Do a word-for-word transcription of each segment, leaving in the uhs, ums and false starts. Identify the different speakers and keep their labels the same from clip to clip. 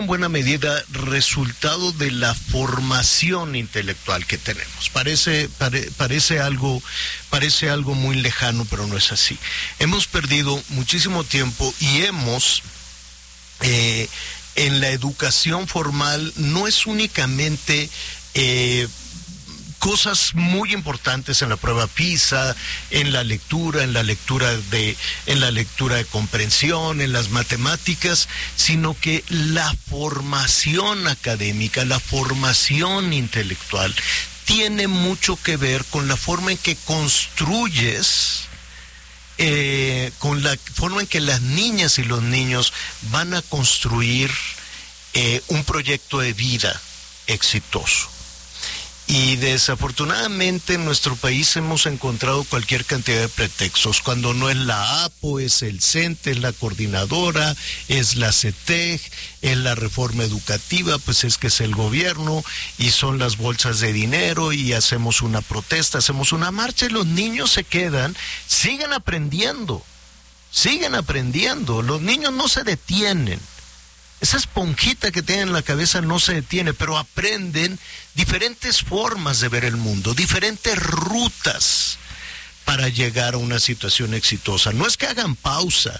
Speaker 1: en buena medida resultado de la formación intelectual que tenemos. Parece, pare, parece algo, parece algo muy lejano, pero no es así. Hemos perdido muchísimo tiempo y hemos, eh, en la educación formal, no es únicamente eh, cosas muy importantes en la prueba PISA, en la lectura, en la lectura de, en la lectura de comprensión, en las matemáticas, sino que la formación académica, la formación intelectual, tiene mucho que ver con la forma en que construyes, eh, con la forma en que las niñas y los niños van a construir eh, un proyecto de vida exitoso. Y desafortunadamente en nuestro país hemos encontrado cualquier cantidad de pretextos. Cuando no es la APO, es el CENTE, es la coordinadora, es la CETEG, es la reforma educativa, pues es que es el gobierno, y son las bolsas de dinero, y hacemos una protesta, hacemos una marcha, y los niños se quedan, siguen aprendiendo, siguen aprendiendo, los niños no se detienen. Esa esponjita que tienen en la cabeza no se detiene, pero aprenden diferentes formas de ver el mundo, diferentes rutas para llegar a una situación exitosa. No es que hagan pausa,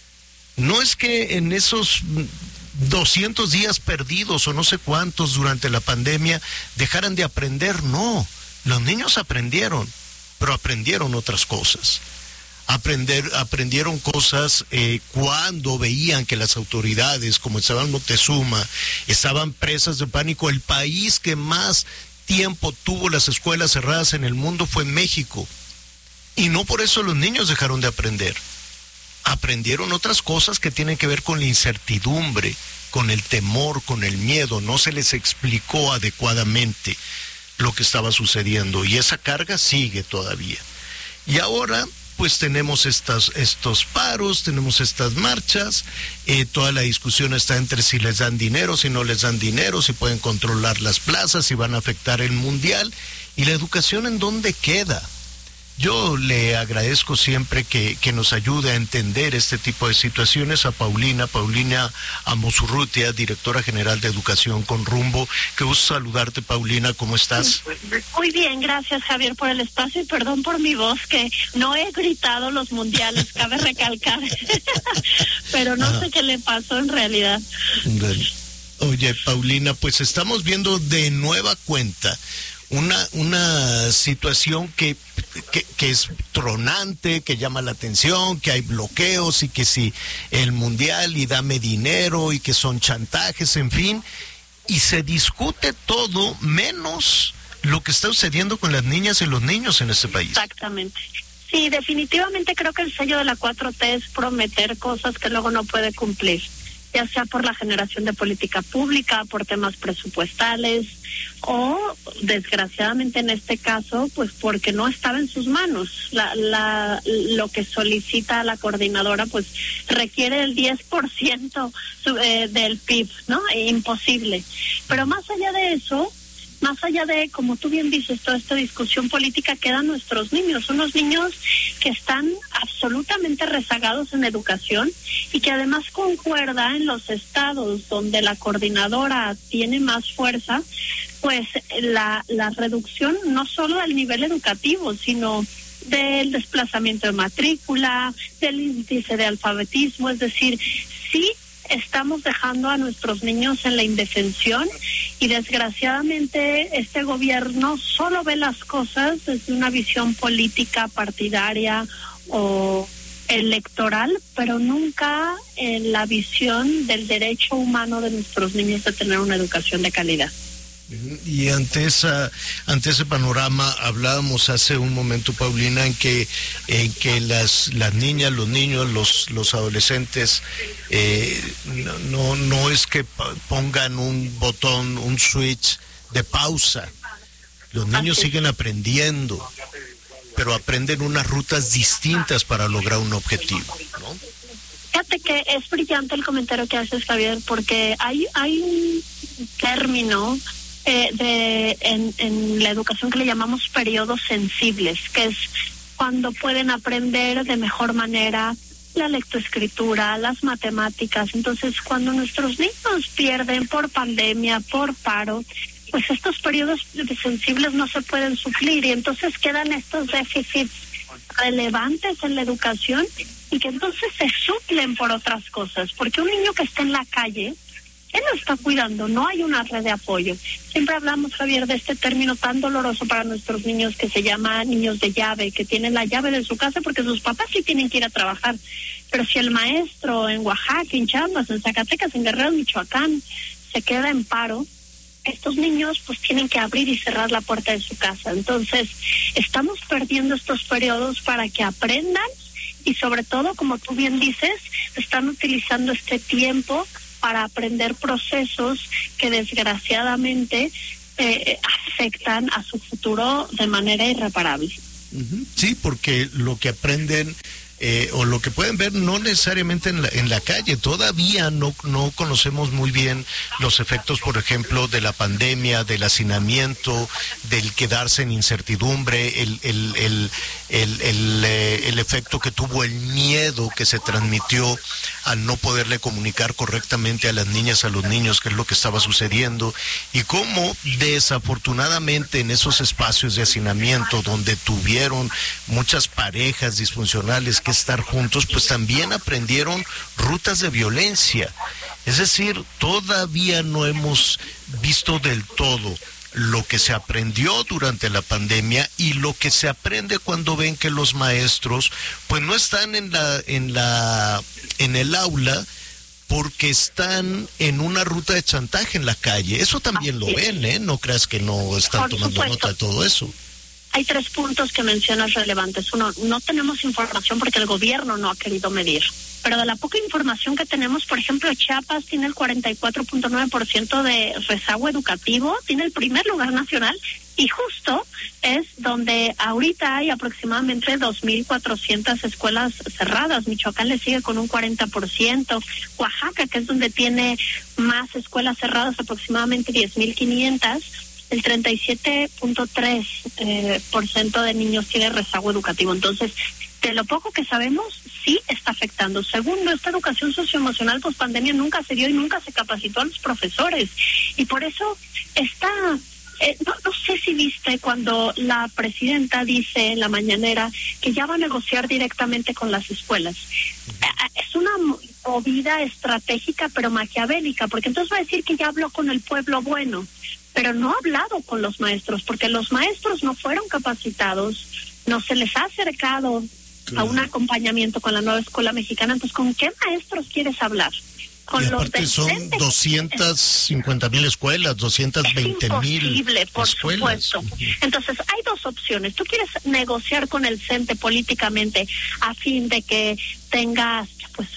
Speaker 1: no es que en esos doscientos días perdidos o no sé cuántos durante la pandemia dejaran de aprender, no. Los niños aprendieron, pero aprendieron otras cosas. Aprender, aprendieron cosas eh, cuando veían que las autoridades, como estaban Moctezuma, estaban presas de pánico. El país que más tiempo tuvo las escuelas cerradas en el mundo fue México. Y no por eso los niños dejaron de aprender. Aprendieron otras cosas que tienen que ver con la incertidumbre, con el temor, con el miedo. No se les explicó adecuadamente lo que estaba sucediendo. Y esa carga sigue todavía. Y ahora pues tenemos estas, estos paros, tenemos estas marchas, eh, toda la discusión está entre si les dan dinero, si no les dan dinero, si pueden controlar las plazas, si van a afectar el mundial, y la educación ¿en dónde queda? Yo le agradezco siempre que, que nos ayude a entender este tipo de situaciones a Paulina, Paulina Amosurrutia, directora general de Educación con Rumbo. Qué gusto saludarte, Paulina, ¿cómo estás?
Speaker 2: Muy bien, gracias, Javier, por el espacio y perdón por mi voz, que no he gritado los mundiales, cabe recalcar, pero no Ajá. sé qué le pasó en realidad.
Speaker 1: Oye, Paulina, pues estamos viendo de nueva cuenta una una situación que, que que es tronante, que llama la atención, que hay bloqueos y que si el mundial y dame dinero y que son chantajes, en fin, y se discute todo menos lo que está sucediendo con las niñas y los niños en este país.
Speaker 2: Exactamente. Sí, definitivamente creo que el sello de la cuatro T es prometer cosas que luego no puede cumplir, ya sea por la generación de política pública, por temas presupuestales, o desgraciadamente en este caso, pues porque no estaba en sus manos. La, la, lo que solicita la coordinadora, pues requiere el diez por ciento eh, del P I B, ¿no? E imposible. Pero más allá de eso, más allá de, como tú bien dices, toda esta discusión política, quedan nuestros niños, unos niños que están absolutamente rezagados en educación y que además concuerda en los estados donde la coordinadora tiene más fuerza, pues la, la reducción no solo del nivel educativo, sino del desplazamiento de matrícula, del índice de alfabetismo, es decir, sí estamos dejando a nuestros niños en la indefensión y desgraciadamente este gobierno solo ve las cosas desde una visión política, partidaria o electoral, pero nunca en la visión del derecho humano de nuestros niños de tener una educación de calidad.
Speaker 1: Y ante esa ante ese panorama hablábamos hace un momento, Paulina, en que en que las las niñas, los niños, los los adolescentes eh, no, no no es que pongan un botón, un switch de pausa. Los niños siguen aprendiendo, pero aprenden unas rutas distintas para lograr un objetivo, ¿no?
Speaker 2: Fíjate que es brillante el comentario que haces, Javier, porque hay hay un término Eh, de en, en la educación que le llamamos periodos sensibles, que es cuando pueden aprender de mejor manera la lectoescritura, las matemáticas. Entonces, cuando nuestros niños pierden por pandemia, por paro, pues estos periodos sensibles no se pueden suplir y entonces quedan estos déficits relevantes en la educación y que entonces se suplen por otras cosas, porque un niño que está en la calle, él lo está cuidando, no hay una red de apoyo. Siempre hablamos, Javier, de este término tan doloroso para nuestros niños que se llama niños de llave, que tienen la llave de su casa porque sus papás sí tienen que ir a trabajar. Pero si el maestro en Oaxaca, en Chiapas, en Zacatecas, en Guerrero, en Michoacán, se queda en paro, estos niños pues tienen que abrir y cerrar la puerta de su casa. Entonces, estamos perdiendo estos periodos para que aprendan y sobre todo, como tú bien dices, están utilizando este tiempo para aprender procesos que desgraciadamente eh, afectan a su futuro de manera irreparable.
Speaker 1: Uh-huh. Sí, porque lo que aprenden eh, o lo que pueden ver no necesariamente en la, en la calle, todavía no, no conocemos muy bien los efectos, por ejemplo, de la pandemia, del hacinamiento, del quedarse en incertidumbre, el, el, el, el, el, eh, el efecto que tuvo el miedo que se transmitió al no poderle comunicar correctamente a las niñas, a los niños, qué es lo que estaba sucediendo, y cómo desafortunadamente en esos espacios de hacinamiento donde tuvieron muchas parejas disfuncionales que estar juntos, pues también aprendieron rutas de violencia. Es decir, todavía no hemos visto del todo lo que se aprendió durante la pandemia y lo que se aprende cuando ven que los maestros pues no están en la en la en el aula porque están en una ruta de chantaje en la calle. Eso también lo ven, ¿eh? No creas que no están
Speaker 2: Por
Speaker 1: tomando
Speaker 2: supuesto.
Speaker 1: nota de todo eso.
Speaker 2: Hay tres puntos que mencionas relevantes. Uno, no tenemos información porque el gobierno no ha querido medir. Pero de la poca información que tenemos, por ejemplo, Chiapas tiene el cuarenta y cuatro punto nueve por ciento de rezago educativo, tiene el primer lugar nacional y justo es donde ahorita hay aproximadamente dos mil cuatrocientas escuelas cerradas. Michoacán le sigue con un cuarenta por ciento. Oaxaca, que es donde tiene más escuelas cerradas, aproximadamente diez mil quinientas. El treinta y siete punto tres eh, por ciento de niños tiene rezago educativo. Entonces, de lo poco que sabemos, sí está afectando. Segundo, esta educación socioemocional post pandemia nunca se dio y nunca se capacitó a los profesores. Y por eso está, eh, no, no sé si viste cuando la presidenta dice en la mañanera que ya va a negociar directamente con las escuelas. Es una movida estratégica pero maquiavélica, porque entonces va a decir que ya habló con el pueblo bueno, pero no ha hablado con los maestros, porque los maestros no fueron capacitados, no se les ha acercado a un acompañamiento con la nueva escuela mexicana. Entonces, ¿con qué maestros quieres hablar? Con
Speaker 1: y aparte
Speaker 2: los
Speaker 1: son doscientas cincuenta mil escuelas, doscientas veinte mil
Speaker 2: imposible, por
Speaker 1: escuelas.
Speaker 2: supuesto. Entonces, hay dos opciones. Tú quieres negociar con el CENTE políticamente a fin de que tengas pues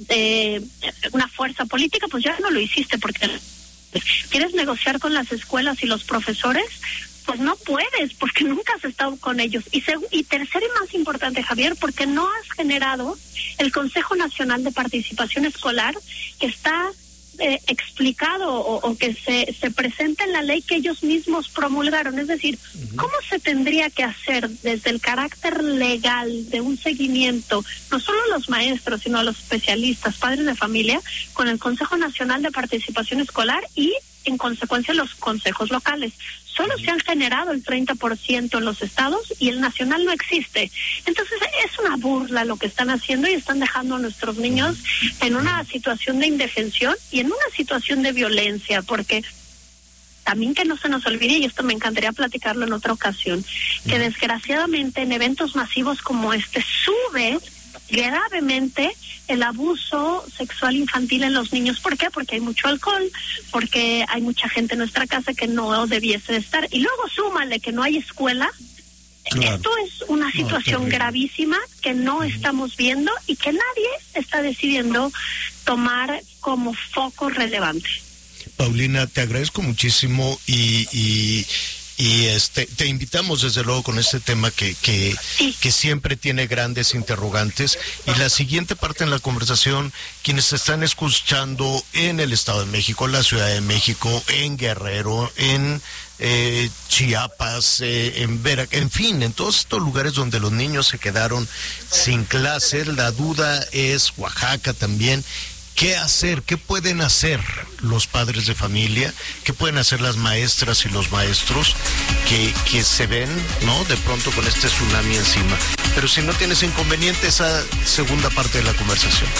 Speaker 2: eh, una fuerza política, pues ya no lo hiciste porque quieres negociar con las escuelas y los profesores, pues no puedes, porque nunca has estado con ellos. Y, seg- y tercero y más importante, Javier, porque no has generado el Consejo Nacional de Participación Escolar, que está eh, explicado o, o que se, se presenta en la ley que ellos mismos promulgaron. Es decir, uh-huh. ¿Cómo se tendría que hacer desde el carácter legal de un seguimiento, no solo a los maestros, sino a los especialistas, padres de familia, con el Consejo Nacional de Participación Escolar y, en consecuencia, los consejos locales? Solo se han generado el treinta por ciento en los estados y el nacional no existe. Entonces es una burla lo que están haciendo y están dejando a nuestros niños en una situación de indefensión y en una situación de violencia, porque también que no se nos olvide, y esto me encantaría platicarlo en otra ocasión, que desgraciadamente en eventos masivos como este sube gravemente el abuso sexual infantil en los niños. ¿Por qué? Porque hay mucho alcohol, porque hay mucha gente en nuestra casa que no debiese de estar, y luego súmale que no hay escuela. Claro. Esto es una situación no, gravísima que no estamos viendo y que nadie está decidiendo tomar como foco relevante.
Speaker 1: Paulina, te agradezco muchísimo y, y Y este te invitamos desde luego con este tema que, que,
Speaker 2: Sí.
Speaker 1: que siempre tiene grandes interrogantes. Y la siguiente parte en la conversación, quienes están escuchando en el Estado de México, en la Ciudad de México, en Guerrero, en eh, Chiapas, eh, en Veracruz, en fin, en todos estos lugares donde los niños se quedaron sin clases, la duda es Oaxaca también. ¿Qué hacer? ¿Qué pueden hacer los padres de familia? ¿Qué pueden hacer las maestras y los maestros que, que se ven, ¿no? De pronto con este tsunami encima. Pero si no tienes inconveniente, esa segunda parte de la conversación.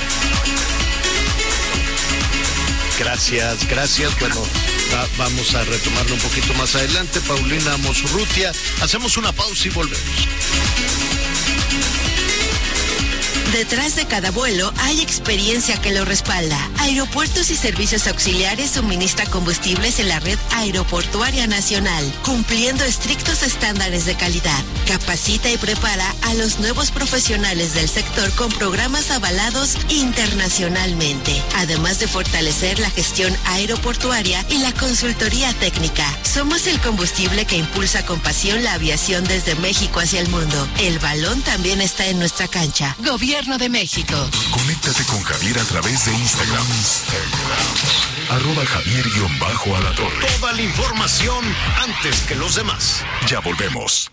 Speaker 1: Gracias, gracias. Bueno, va, vamos a retomarlo un poquito más adelante. Paulina Mosurrutia. Hacemos una pausa y volvemos.
Speaker 3: Detrás de cada vuelo hay experiencia que lo respalda. Aeropuertos y Servicios Auxiliares suministra combustibles en la red aeroportuaria nacional, cumpliendo estrictos estándares de calidad. Capacita y prepara a los nuevos profesionales del sector con programas avalados internacionalmente, además de fortalecer la gestión aeroportuaria y la consultoría técnica. Somos el combustible que impulsa con pasión la aviación desde México hacia el mundo. El balón también está en nuestra cancha. Gobierno de México.
Speaker 4: Conéctate con Javier a través de Instagram. Instagram. Arroba Javier-Alatorre.
Speaker 1: Toda la información antes que los demás.
Speaker 4: Ya volvemos.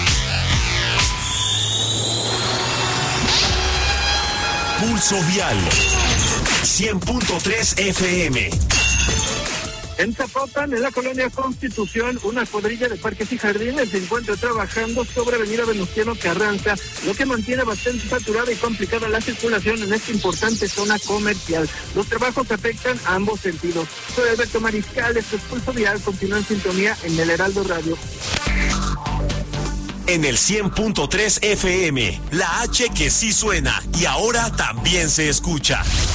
Speaker 5: Pulso Vial. cien punto tres F M.
Speaker 6: En Zapopan, en la colonia Constitución, una cuadrilla de parques y jardines se encuentra trabajando sobre Avenida Venustiano Carranza, lo que mantiene bastante saturada y complicada la circulación en esta importante zona comercial. Los trabajos afectan a ambos sentidos. Soy Alberto Mariscal, esto es Pulso Vial, continúa en sintonía en el Heraldo Radio.
Speaker 5: En el cien punto tres F M, la H que sí suena y ahora también se escucha.